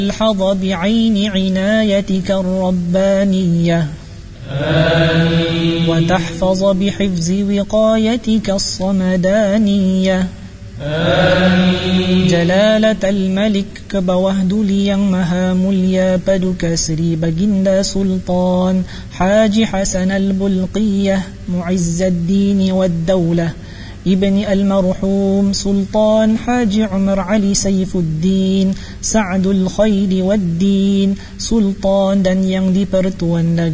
الحظ بعين عنايتك الربانية وتحفظ بحفظ وقايتك الصمدانية جلالة الملك كبوهد ليang maha mulia paduka Sri Baginda Sultan Haji Hasan al-Bulqiyah معز الدين والدولة ابن المرحوم سلطان حاج عمر علي سيف الدين سعد الخير والدين Sultan dan yang dipertuan